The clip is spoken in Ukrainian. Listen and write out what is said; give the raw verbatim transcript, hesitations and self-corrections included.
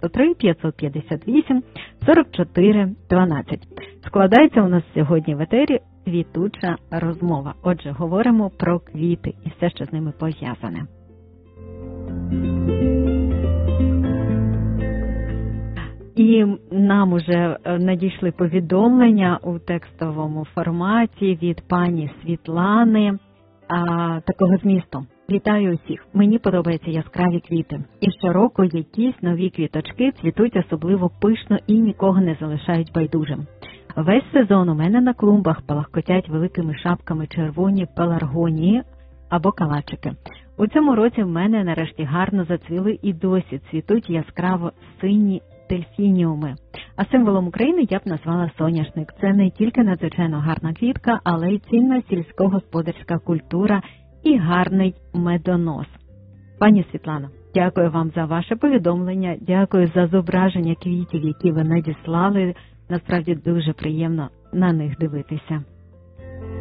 дев'яносто три п'ятсот п'ятдесят вісім сорок чотири дванадцять. Складається у нас сьогодні в етері квітуча розмова. Отже, говоримо про квіти і все, що з ними пов'язане. І нам уже надійшли повідомлення у текстовому форматі від пані Світлани а, такого змісту. Вітаю усіх! Мені подобаються яскраві квіти. І щороку якісь нові квіточки цвітуть особливо пишно і нікого не залишають байдужим. Весь сезон у мене на клумбах палахкотять великими шапками червоні пеларгонії або калачики. У цьому році в мене нарешті гарно зацвіли і досі цвітуть яскраво сині дельфініуми. А символом України я б назвала соняшник. Це не тільки надзвичайно гарна квітка, але й цінна сільськогосподарська культура і гарний медонос. Пані Світлано, дякую вам за ваше повідомлення, дякую за зображення квітів, які ви надіслали. Насправді дуже приємно на них дивитися.